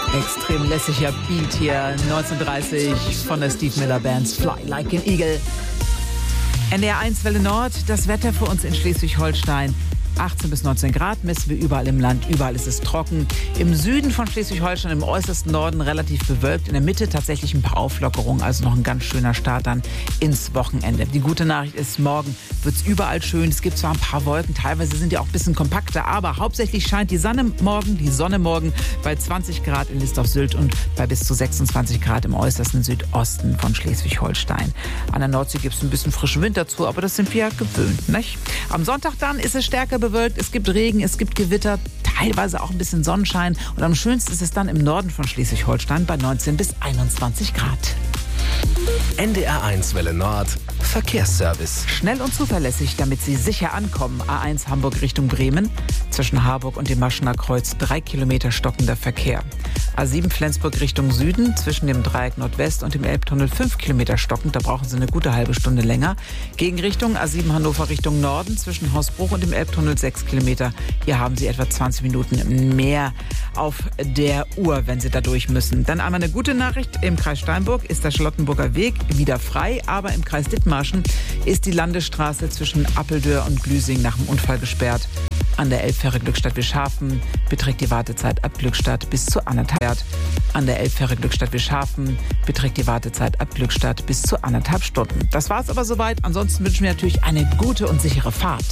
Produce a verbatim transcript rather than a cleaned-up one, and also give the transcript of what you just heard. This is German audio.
Extrem lässiger Beat hier, neunzehnhundertdreißig von der Steve Miller Band Fly Like an Eagle. N D R eins Welle Nord, das Wetter für uns in Schleswig-Holstein. achtzehn bis neunzehn Grad messen wir überall im Land. Überall ist es trocken. Im Süden von Schleswig-Holstein, im äußersten Norden relativ bewölkt. In der Mitte tatsächlich ein paar Auflockerungen. Also noch ein ganz schöner Start dann ins Wochenende. Die gute Nachricht ist, morgen wird es überall schön. Es gibt zwar ein paar Wolken, teilweise sind die auch ein bisschen kompakter. Aber hauptsächlich scheint die Sonne morgen, die Sonne morgen bei zwanzig Grad in List auf Sylt und bei bis zu sechsundzwanzig Grad im äußersten Südosten von Schleswig-Holstein. An der Nordsee gibt es ein bisschen frischen Wind dazu, aber das sind wir ja gewöhnt, nicht? Am Sonntag dann ist es stärker bewölkt, es gibt Regen, es gibt Gewitter, teilweise auch ein bisschen Sonnenschein und am schönsten ist es dann im Norden von Schleswig-Holstein bei neunzehn bis einundzwanzig Grad. N D R eins Welle Nord, Verkehrsservice. Schnell und zuverlässig, damit Sie sicher ankommen. A eins Hamburg Richtung Bremen. Zwischen Harburg und dem Maschener Kreuz drei Kilometer stockender Verkehr. A sieben Flensburg Richtung Süden. Zwischen dem Dreieck Nordwest und dem Elbtunnel fünf Kilometer stockend. Da brauchen Sie eine gute halbe Stunde länger. Gegenrichtung A sieben Hannover Richtung Norden. Zwischen Hausbruch und dem Elbtunnel sechs Kilometer. Hier haben Sie etwa zwanzig Minuten mehr auf der Uhr, wenn Sie da durch müssen. Dann einmal eine gute Nachricht. Im Kreis Steinburg ist der Charlottenburger Weg wieder frei. Aber im Kreis Dithmarschen ist die Landesstraße zwischen Appeldörr und Glüsing nach dem Unfall gesperrt. An der Elbfähre Glückstadt-Wischhafen beträgt die Wartezeit ab Glückstadt bis zu anderthalb. An der Elbfähre Glückstadt-Wischhafen beträgt die Wartezeit ab Glückstadt bis zu anderthalb Stunden. Das war's aber soweit. Ansonsten wünschen wir natürlich eine gute und sichere Fahrt.